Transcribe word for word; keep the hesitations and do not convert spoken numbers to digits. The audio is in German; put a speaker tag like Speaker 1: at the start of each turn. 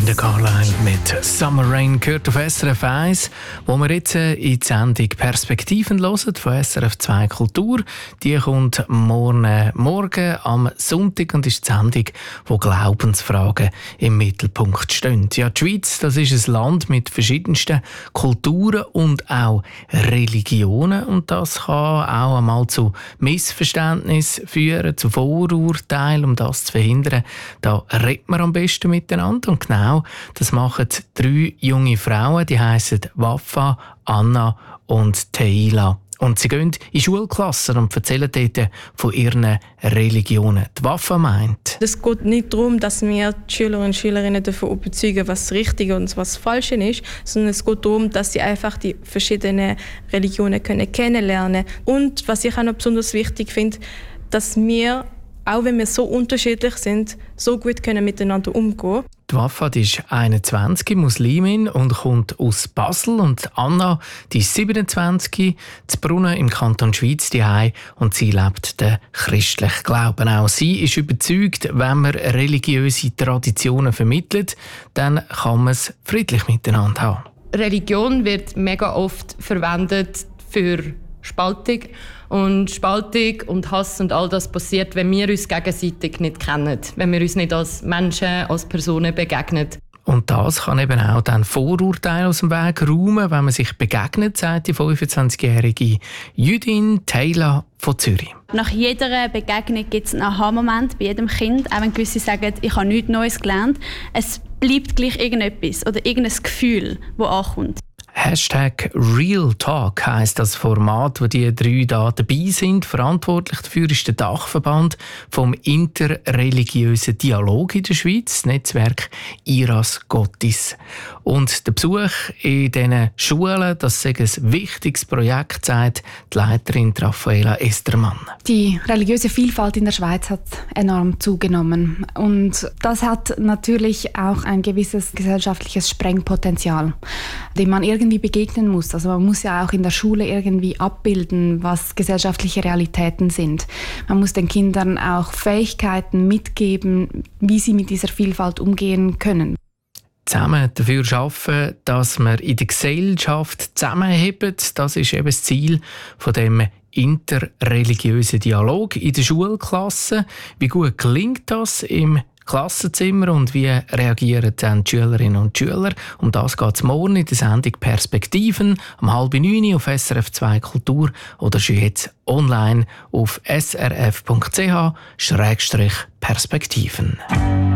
Speaker 1: Linda Carlisle mit «Summer Rain» gehört auf S R F eins, wo wir jetzt in die Sendung «Perspektiven» hören von S R F zwei Kultur. Die kommt morgen Morgen am Sonntag und ist die Sendung, wo Glaubensfragen im Mittelpunkt stehen. Ja, die Schweiz, das ist ein Land mit verschiedensten Kulturen und auch Religionen und das kann auch einmal zu Missverständnissen führen, zu Vorurteilen. Um das zu verhindern, da redet man am besten miteinander. Und genau das machen drei junge Frauen, die heissen Wafa, Anna und Teila. Und sie gehen in Schulklassen und erzählen dort von ihren Religionen. Die Wafa meint:
Speaker 2: Es geht nicht darum, dass wir die Schülerinnen und Schüler davon überzeugen, was das Richtige und was das Falsche ist, sondern es geht darum, dass sie einfach die verschiedenen Religionen können kennenlernen können. Und was ich auch noch besonders wichtig finde, dass wir, auch wenn wir so unterschiedlich sind, so gut können miteinander umgehen.
Speaker 1: Die Wafa die ist einundzwanzig, Muslimin und kommt aus Basel. Und Anna die ist siebenundzwanzig, zu Brunnen im Kanton Schweiz daheim und sie lebt den christlichen Glauben. Auch sie ist überzeugt, wenn man religiöse Traditionen vermittelt, dann kann man es friedlich miteinander haben.
Speaker 3: Religion wird mega oft verwendet für Spaltung. Und Spaltung und Hass und all das passiert, wenn wir uns gegenseitig nicht kennen, wenn wir uns nicht als Menschen, als Personen begegnen.
Speaker 1: Und das kann eben auch dann Vorurteile aus dem Weg räumen, wenn man sich begegnet, sagt die fünfundzwanzigjährige Jüdin Teila von Zürich.
Speaker 4: Nach jeder Begegnung gibt es einen Aha-Moment bei jedem Kind. Auch wenn gewisse sagen, ich habe nichts Neues gelernt. Es bleibt gleich irgendetwas oder irgendein Gefühl, das ankommt.
Speaker 1: Hashtag Real Talk heisst das Format, wo die drei da dabei sind. Verantwortlich dafür ist der Dachverband vom interreligiösen Dialog in der Schweiz, das Netzwerk Iras Gottes. Und der Besuch in diesen Schulen, das ist ein wichtiges Projekt, sagt die Leiterin Raffaela Estermann.
Speaker 5: Die religiöse Vielfalt in der Schweiz hat enorm zugenommen. Und das hat natürlich auch ein gewisses gesellschaftliches Sprengpotenzial, dem man irgendwie begegnen muss. Also man muss ja auch in der Schule irgendwie abbilden, was gesellschaftliche Realitäten sind. Man muss den Kindern auch Fähigkeiten mitgeben, wie sie mit dieser Vielfalt umgehen können.
Speaker 1: Zusammen dafür arbeiten, dass wir in der Gesellschaft zusammenheben, das ist eben das Ziel von dem interreligiösen Dialog in der Schulklasse. Wie gut gelingt das im Klassenzimmer und wie reagieren dann die Schülerinnen und Schüler? Um das geht es morgen in der Sendung «Perspektiven» um halb neun auf S R F zwei Kultur oder schon jetzt online auf s r f punkt c h Perspektiven.